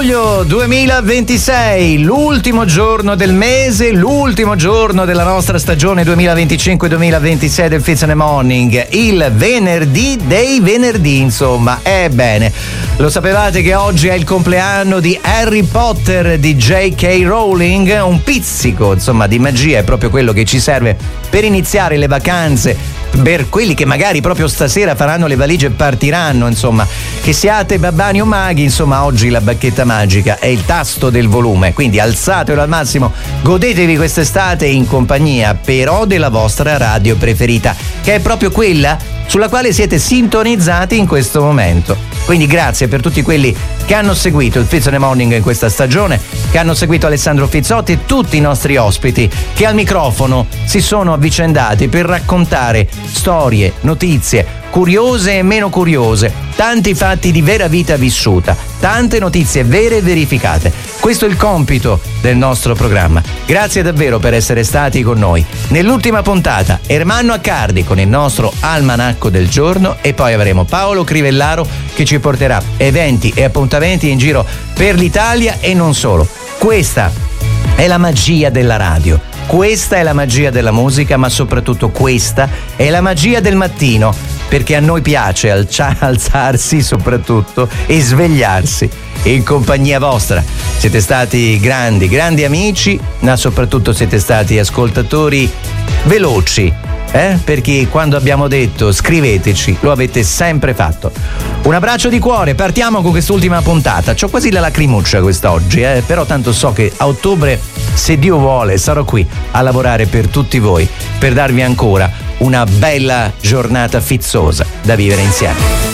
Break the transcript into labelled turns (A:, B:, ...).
A: luglio 2026, l'ultimo giorno del mese, l'ultimo giorno della nostra stagione 2025-2026 del Fizz in the Morning, il venerdì dei venerdì, insomma. Ebbene, lo sapevate che oggi è il compleanno di Harry Potter di J.K. Rowling? Un pizzico, insomma, di magia è proprio quello che ci serve per iniziare le vacanze, per quelli che magari proprio stasera faranno le valigie e partiranno, insomma, che siate babbani o maghi, insomma, oggi la bacchetta magica è il tasto del volume, quindi alzatelo al massimo, godetevi quest'estate in compagnia però della vostra radio preferita, che è proprio quella sulla quale siete sintonizzati in questo momento. Quindi grazie per tutti quelli che hanno seguito il Fizz in the Morning in questa stagione, che hanno seguito Alessandro Fizzotti e tutti i nostri ospiti che al microfono si sono avvicendati per raccontare storie, notizie, curiose e meno curiose, tanti fatti di vera vita vissuta, tante notizie vere e verificate. Questo è il compito del nostro programma. Grazie davvero per essere stati con noi. Nell'ultima puntata Ermanno Accardi con il nostro almanacco del giorno e poi avremo Paolo Crivellaro che ci porterà eventi e appuntamenti in giro per l'Italia e non solo. Questa è la magia della radio. Questa è la magia della musica, ma soprattutto questa è la magia del mattino, perché a noi piace alzarsi soprattutto e svegliarsi in compagnia vostra. Siete stati grandi amici, ma soprattutto siete stati ascoltatori veloci, perché quando abbiamo detto scriveteci lo avete sempre fatto. Un abbraccio di cuore, partiamo con quest'ultima puntata. C'ho quasi la lacrimuccia quest'oggi, però tanto so che a ottobre, se Dio vuole, sarò qui a lavorare per tutti voi, per darvi ancora una bella giornata fizzosa da vivere insieme.